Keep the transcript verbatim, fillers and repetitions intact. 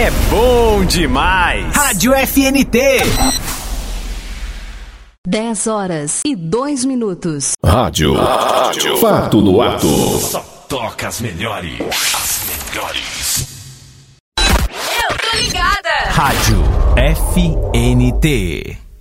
é bom demais. Rádio F N T. dez horas e dois minutos. Rádio. Rádio. Fato no ato. Só toca as melhores. As melhores. Eu tô ligada. Rádio F N T.